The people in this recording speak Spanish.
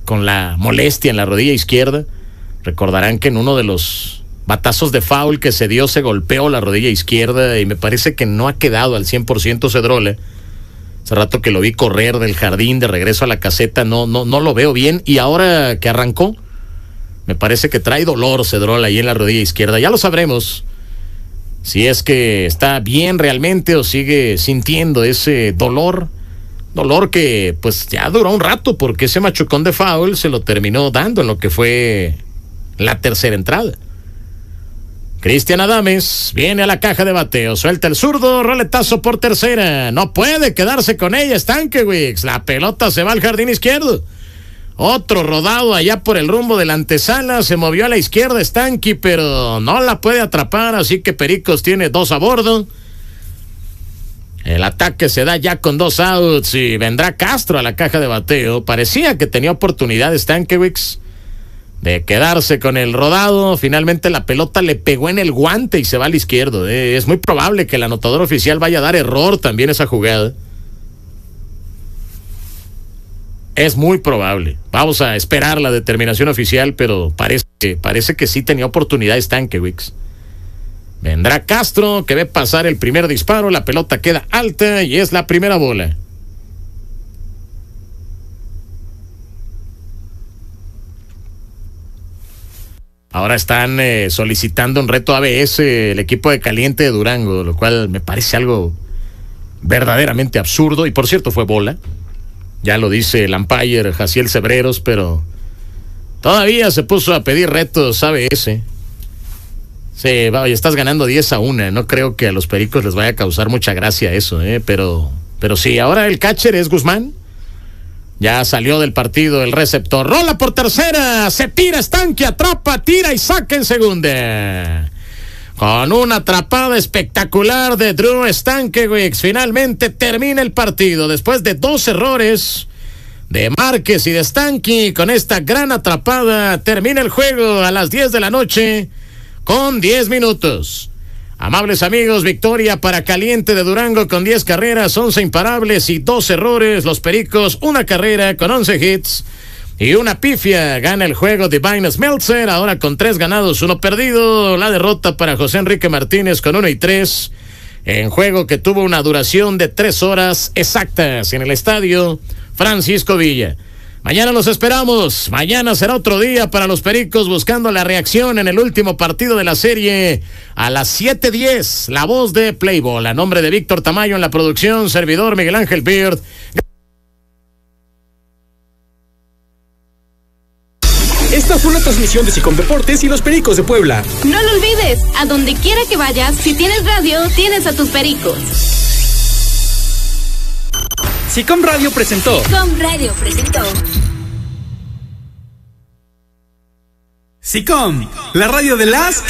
con la molestia en la rodilla izquierda. Recordarán que en uno de los batazos de foul que se dio se golpeó la rodilla izquierda y me parece que no ha quedado al 100% Cedrola. Hace rato que lo vi correr del jardín de regreso a la caseta, no lo veo bien, y ahora que arrancó me parece que trae dolor Cedrola ahí en la rodilla izquierda. Ya lo sabremos si es que está bien realmente o sigue sintiendo ese dolor que pues ya duró un rato, porque ese machucón de foul se lo terminó dando en lo que fue la tercera entrada. Cristian Adames viene a la caja de bateo, suelta el zurdo, roletazo por tercera, no puede quedarse con ella Stankiewicz, la pelota se va al jardín izquierdo. Otro rodado allá por el rumbo de la antesala, se movió a la izquierda Stanky, pero no la puede atrapar, así que Pericos tiene 2 a bordo. El ataque se da ya con 2 outs y vendrá Castro a la caja de bateo. Parecía que tenía oportunidad Stankiewicz de quedarse con el rodado. Finalmente la pelota le pegó en el guante y se va al izquierdo. Es muy probable que el anotador oficial vaya a dar error también esa jugada. Es muy probable. Vamos a esperar la determinación oficial, pero parece que sí tenía oportunidad Stankiewicz. Vendrá Castro, que ve pasar el primer disparo, la pelota queda alta y es la primera bola. Ahora están solicitando un reto ABS el equipo de Caliente de Durango, lo cual me parece algo verdaderamente absurdo. Y por cierto, fue bola. Ya lo dice el umpire Jaciel Cebreros, pero todavía se puso a pedir retos ABS. Sí, vaya, estás ganando 10-1. No creo que a los Pericos les vaya a causar mucha gracia eso, pero sí, ahora el catcher es Guzmán. Ya salió del partido el receptor. Rola por tercera. Se tira Stanky, atrapa, tira y saca en segunda. Con una atrapada espectacular de Drew Stankiewicz, finalmente termina el partido después de 2 errores de Márquez y de Stanky. Con esta gran atrapada termina el juego a las 10 de la noche con 10 minutos. Amables amigos, victoria para Caliente de Durango con 10 carreras, 11 imparables y 2 errores. Los Pericos, 1 carrera con 11 hits y 1 pifia. Gana el juego Divine Smeltzer, ahora con 3 ganados, 1 perdido. La derrota para José Enrique Martínez con 1 y 3. En juego que tuvo una duración de 3 horas exactas en el estadio Francisco Villa. Mañana los esperamos. Mañana será otro día para los Pericos, buscando la reacción en el último partido de la serie a las 7:10. La voz de Playboy, a nombre de Víctor Tamayo en la producción, servidor Miguel Ángel Beard. Esta fue una transmisión de SICOM Deportes y los Pericos de Puebla. No lo olvides, a donde quiera que vayas, si tienes radio, tienes a tus Pericos. SICOM Radio presentó. SICOM Radio presentó. SICOM, la radio de las